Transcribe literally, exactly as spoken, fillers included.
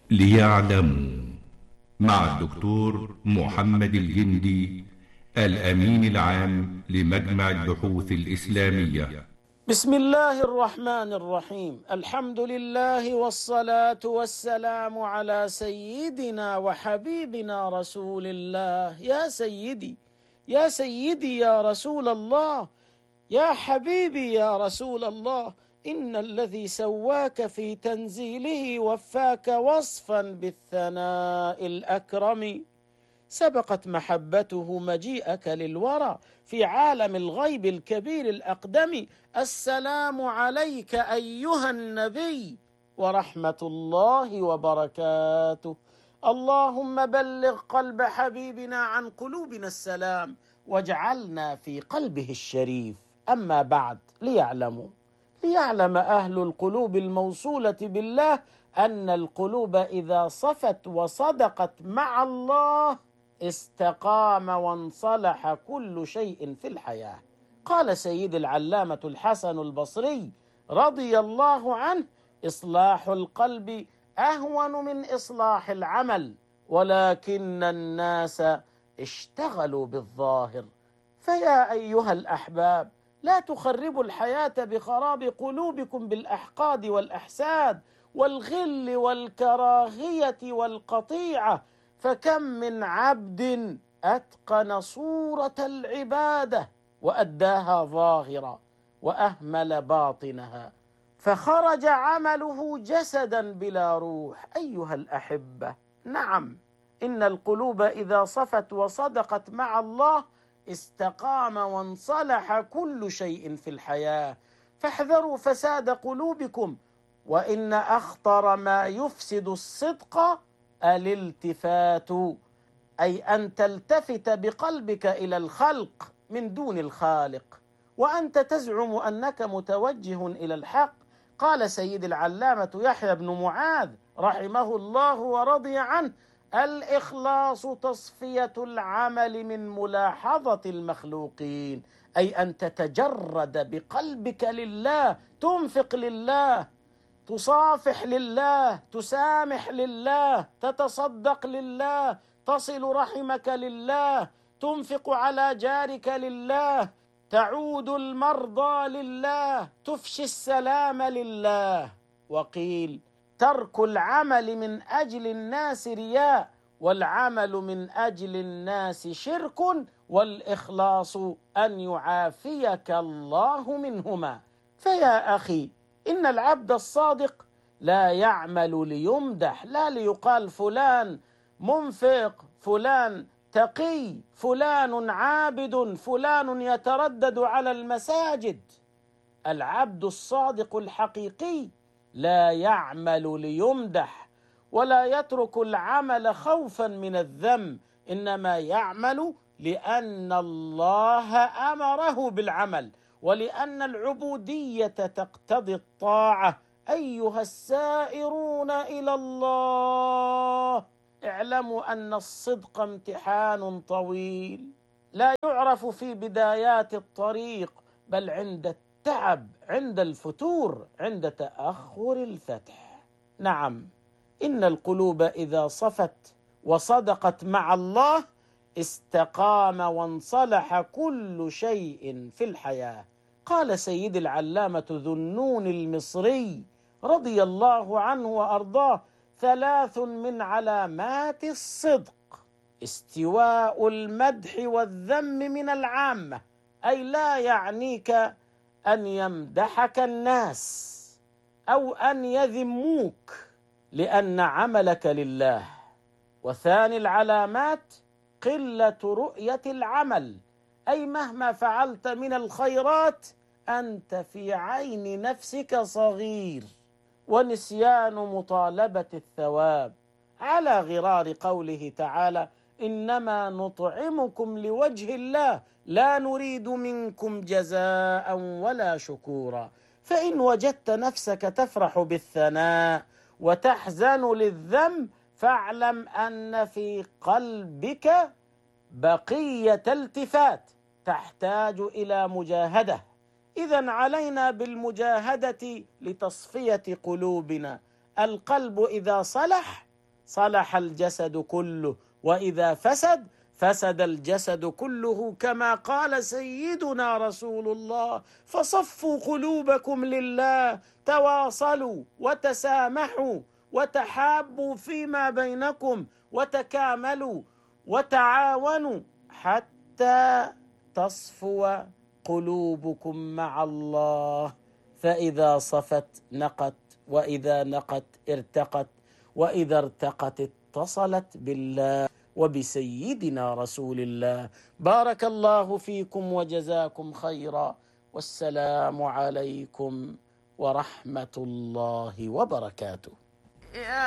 ليعلموا مع الدكتور محمد الجندي، الأمين العام لمجمع البحوث الإسلامية. بسم الله الرحمن الرحيم. الحمد لله والصلاة والسلام على سيدنا وحبيبنا رسول الله. يا سيدي يا سيدي يا رسول الله، يا حبيبي يا رسول الله، إن الذي سواك في تنزيله وفاك وصفا بالثناء الأكرم. سبقت محبته مجيئك للورى في عالم الغيب الكبير الأقدم. السلام عليك أيها النبي ورحمة الله وبركاته. اللهم بلغ قلب حبيبنا عن قلوبنا السلام، واجعلنا في قلبه الشريف. أما بعد، ليعلموا ليعلم أهل القلوب الموصولة بالله أن القلوب إذا صفت وصدقت مع الله استقام وانصلح كل شيء في الحياة. قال سيد العلامة الحسن البصري رضي الله عنه: إصلاح القلب أهون من إصلاح العمل، ولكن الناس اشتغلوا بالظاهر. فيا أيها الأحباب، لا تخربوا الحياة بخراب قلوبكم بالأحقاد والأحساد والغل والكراهية والقطيعة. فكم من عبد أتقن صورة العبادة وأداها ظاهرة وأهمل باطنها، فخرج عمله جسدا بلا روح. أيها الأحبة، نعم، إن القلوب إذا صفت وصدقت مع الله استقام وانصلح كل شيء في الحياة. فاحذروا فساد قلوبكم، وإن أخطر ما يفسد الصدق الالتفات، أي أن تلتفت بقلبك إلى الخلق من دون الخالق، وأنت تزعم أنك متوجه إلى الحق. قال سيد العلامة يحيى بن معاذ رحمه الله ورضي عنه: الإخلاص تصفية العمل من ملاحظة المخلوقين، أي أن تتجرد بقلبك لله، تنفق لله، تصافح لله، تسامح لله، تتصدق لله، تصل رحمك لله، تنفق على جارك لله، تعود المرضى لله، تفشي السلام لله. وقيل: ترك العمل من أجل الناس رياء، والعمل من أجل الناس شرك، والإخلاص أن يعافيك الله منهما. فيا أخي، إن العبد الصادق لا يعمل ليمدح، لا ليقال فلان منفق، فلان تقي، فلان عابد، فلان يتردد على المساجد. العبد الصادق الحقيقي لا يعمل ليمدح، ولا يترك العمل خوفا من الذم، إنما يعمل لأن الله أمره بالعمل، ولأن العبودية تقتضي الطاعة. أيها السائرون إلى الله، اعلموا أن الصدق امتحان طويل، لا يعرف في بدايات الطريق، بل عند التعب، عند الفتور، عند تأخر الفتح. نعم، إن القلوب إذا صفت وصدقت مع الله استقام وانصلح كل شيء في الحياة. قال سيد العلامة ذو النون المصري رضي الله عنه وأرضاه: ثلاث من علامات الصدق: استواء المدح والذم من العامة، أي لا يعنيك أن يمدحك الناس أو أن يذموك لأن عملك لله. وثاني العلامات قلة رؤية العمل، أي مهما فعلت من الخيرات أنت في عين نفسك صغير، ونسيان مطالبة الثواب، على غرار قوله تعالى: إنما نطعمكم لوجه الله لا نريد منكم جزاء ولا شكورا. فإن وجدت نفسك تفرح بالثناء وتحزن للذم، فاعلم أن في قلبك بقية التفات تحتاج إلى مجاهدة. إذن علينا بالمجاهدة لتصفية قلوبنا. القلب إذا صلح صلح الجسد كله، وإذا فسد فسد الجسد كله، كما قال سيدنا رسول الله: فصفوا قلوبكم لله، تواصلوا وتسامحوا وتحابوا فيما بينكم وتكاملوا وتعاونوا حتى تصفو قلوبكم مع الله، فإذا صفت نقت، وإذا نقت ارتقت، وإذا ارتقت اتصلت بالله وبسيدنا رسول الله. بارك الله فيكم وجزاكم خيرا، والسلام عليكم ورحمة الله وبركاته.